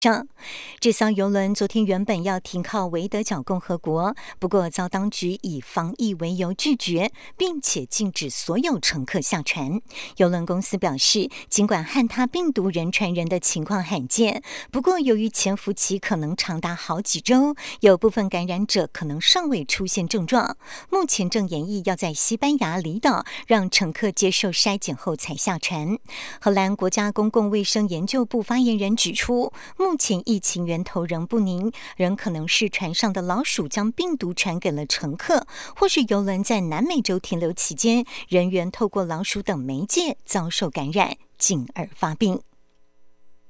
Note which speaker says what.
Speaker 1: 上，这艘邮轮昨天原本要停靠维德角共和国，不过遭当局以防疫为由拒绝，并且禁止所有乘客下船。邮轮公司表示，尽管汉他病毒人传人的情况罕见，不过由于潜伏期可能长达好几周，有部分感染者可能尚未出现症状，目前正研议要在西班牙离岛让乘客接受筛检后才下船。荷兰国家公共卫生研究部发言人指出，目前疫情源头仍不明，仍可能是船上的老鼠将病毒传给了乘客，或是邮轮在南美洲停留期间，人员透过老鼠等媒介遭受感染，进而发病。